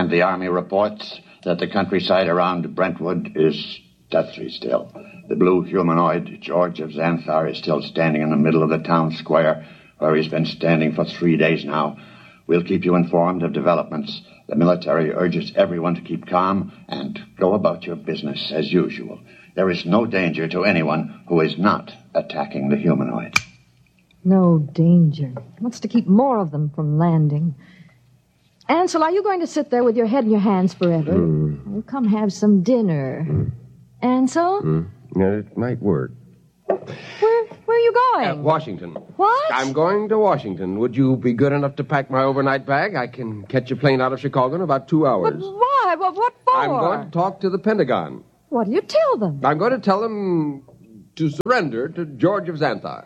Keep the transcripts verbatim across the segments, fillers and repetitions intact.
And the army reports that the countryside around Brentwood is deathly still. The blue humanoid, George of Xanthar, is still standing in the middle of the town square, where he's been standing for three days now. We'll keep you informed of developments. The military urges everyone to keep calm and go about your business as usual. There is no danger to anyone who is not attacking the humanoid. No danger. Wants to keep more of them from landing. Ansel, are you going to sit there with your head in your hands forever? Mm. Well, come have some dinner. Mm. Ansel? Mm. Yeah, it might work. Where, where are you going? Uh, Washington. What? I'm going to Washington. Would you be good enough to pack my overnight bag? I can catch a plane out of Chicago in about two hours. But why? What, what for? I'm going to talk to the Pentagon. What do you tell them? I'm going to tell them to surrender to George of Xanthar.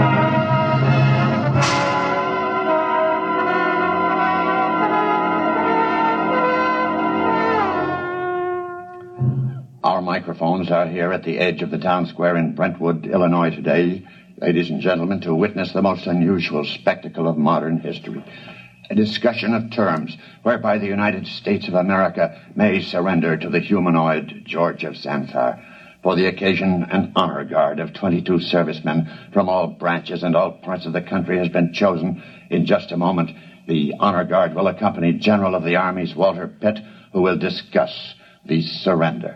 Our microphones are here at the edge of the town square in Brentwood, Illinois today, ladies and gentlemen, to witness the most unusual spectacle of modern history. A discussion of terms whereby the United States of America may surrender to the humanoid George of Xanthar. For the occasion, an honor guard of twenty-two servicemen from all branches and all parts of the country has been chosen. In just a moment, the honor guard will accompany General of the Army's Walter Pitt, who will discuss the surrender.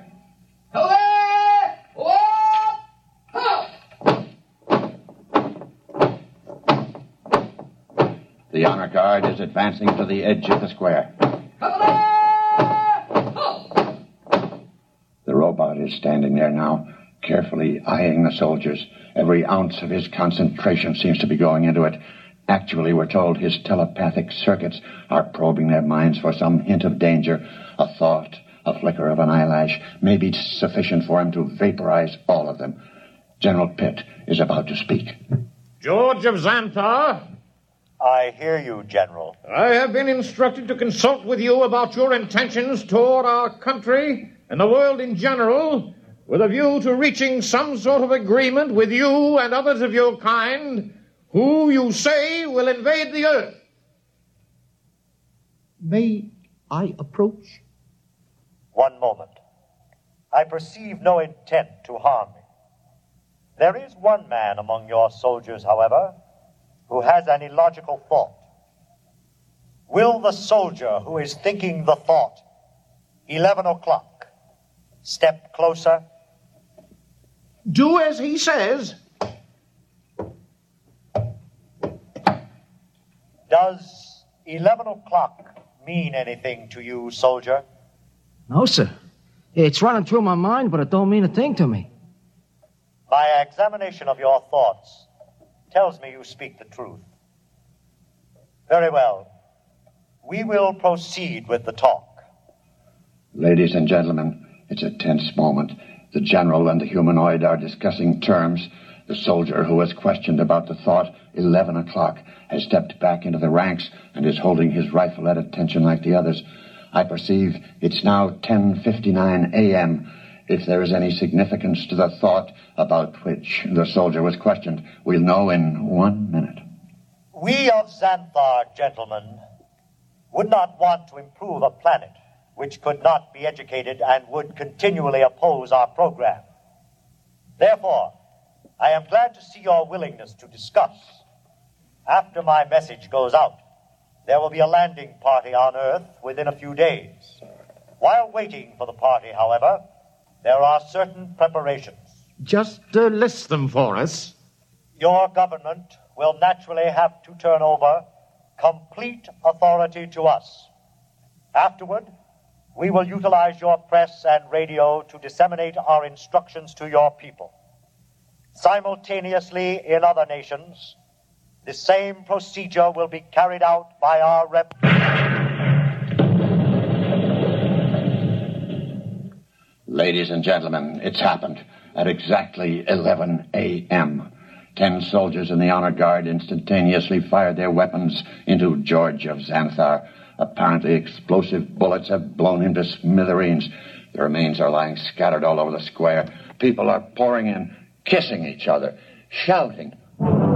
The honor guard is advancing to the edge of the square. The robot is standing there now, carefully eyeing the soldiers. Every ounce of his concentration seems to be going into it. Actually, we're told his telepathic circuits are probing their minds for some hint of danger. A thought, a flicker of an eyelash may be sufficient for him to vaporize all of them. General Pitt is about to speak. George of Xanthar? I hear you, General. I have been instructed to consult with you about your intentions toward our country and the world in general, with a view to reaching some sort of agreement with you and others of your kind, who you say will invade the earth. May I approach? One moment. I perceive no intent to harm me. There is one man among your soldiers, however, who has an illogical thought. Will the soldier who is thinking the thought, eleven o'clock, step closer? Do as he says. Does eleven o'clock mean anything to you, soldier? No, sir. It's running through my mind, but it don't mean a thing to me. My examination of your thoughts tells me you speak the truth. Very well. We will proceed with the talk. Ladies and gentlemen, it's a tense moment. The general and the humanoid are discussing terms. The soldier who was questioned about the thought, eleven o'clock, has stepped back into the ranks and is holding his rifle at attention like the others. I perceive it's now ten fifty-nine a.m. If there is any significance to the thought about which the soldier was questioned, we'll know in one minute. We of Xanthar, gentlemen, would not want to improve a planet which could not be educated and would continually oppose our program. Therefore, I am glad to see your willingness to discuss. After my message goes out, there will be a landing party on Earth within a few days. While waiting for the party, however, there are certain preparations. Just uh, list them for us. Your government will naturally have to turn over complete authority to us. Afterward, we will utilize your press and radio to disseminate our instructions to your people. Simultaneously, in other nations, the same procedure will be carried out by our rep. Ladies and gentlemen, it's happened at exactly eleven a.m. Ten soldiers in the honor guard instantaneously fired their weapons into George of Xanthar. Apparently explosive bullets have blown him to smithereens. The remains are lying scattered all over the square. People are pouring in, kissing each other, shouting.